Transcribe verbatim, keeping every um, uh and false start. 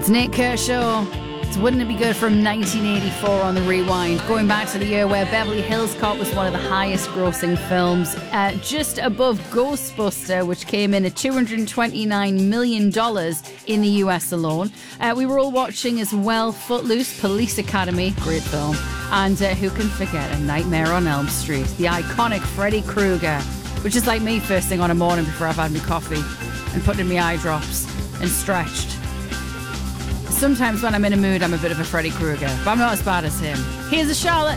It's Nick Kershaw. It's Wouldn't It Be Good from nineteen eighty-four on the Rewind. Going back to the year where Beverly Hills Cop was one of the highest grossing films, uh, just above Ghostbuster, which came in at two hundred twenty-nine million dollars in the U S alone. Uh, we were all watching as well Footloose, Police Academy, great film, and uh, who can forget A Nightmare on Elm Street, the iconic Freddy Krueger, which is like me first thing on a morning before I've had my coffee and put in my eye drops and stretched. Sometimes when I'm in a mood, I'm a bit of a Freddy Krueger, but I'm not as bad as him. Here's a Charlotte.